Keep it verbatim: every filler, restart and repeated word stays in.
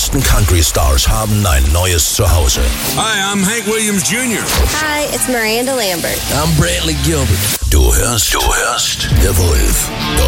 besten Country-Stars haben ein neues Zuhause. Hi, I'm Hank Williams Junior Hi, it's Miranda Lambert. I'm Brantley Gilbert. Du hörst, du hörst The Wolf.